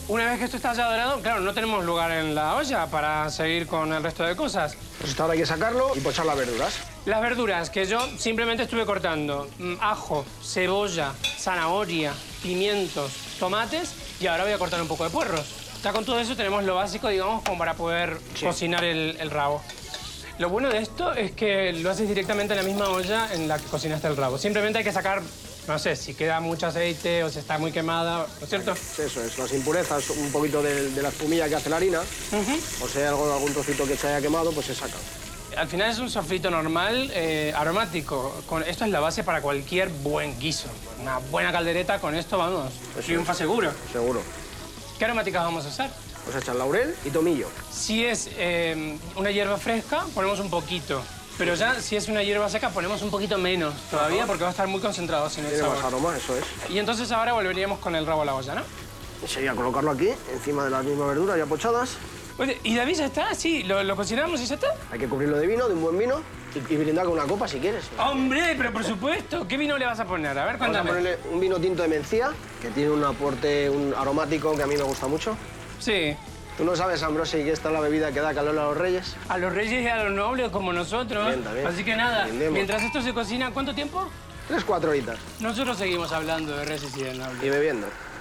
Una vez que esto está ya dorado, claro, no tenemos lugar en la olla para seguir con el resto de cosas. Pues ahora hay que sacarlo y pochar las verduras. Las verduras que yo simplemente estuve cortando, ajo, cebolla, zanahoria, pimientos, tomates y ahora voy a cortar un poco de puerros. Ya con todo eso tenemos lo básico, digamos, como para poder cocinar el rabo. Lo bueno de esto es que lo haces directamente en la misma olla en la que cocinaste el rabo. Simplemente hay que sacar, no sé, si queda mucho aceite o si está muy quemada, ¿no es cierto? Eso es, las impurezas, un poquito de la espumilla que hace la harina, o sea, algún trocito que se haya quemado, pues se saca. Al final es un sofrito normal, aromático. Esto es la base para cualquier buen guiso. Una buena caldereta, con esto vamos, triunfa seguro. Seguro. ¿Qué aromáticas vamos a usar? Pues echar laurel y tomillo. Si es una hierba fresca, ponemos un poquito. Pero ya, si es una hierba seca, ponemos un poquito menos todavía, porque va a estar muy concentrado sin el Tiene sabor. más aroma, eso es. Y entonces ahora volveríamos con el rabo a la olla, ¿no? Y sería colocarlo aquí, encima de las mismas verduras ya pochadas. Oye, ¿y David ya está? Sí, lo cocinamos y ya está. Hay que cubrirlo de vino, de un buen vino, y brindar con una copa si quieres. ¡Hombre, pero por supuesto! ¿Qué vino le vas a poner? A ver, Vamos a cuéntame. ponerle un vino tinto de mencía, que tiene un aporte aromático que a mí me gusta mucho. Sí. ¿Tú no sabes, Ambrosi, que esta es la bebida que da calor a los reyes? A los reyes y a los nobles como nosotros. Bien, también. Así que nada, Brindemos. mientras esto se cocina, ¿cuánto tiempo? 3-4 horitas. Nosotros seguimos hablando de reyes y de nobles. Y bebiendo.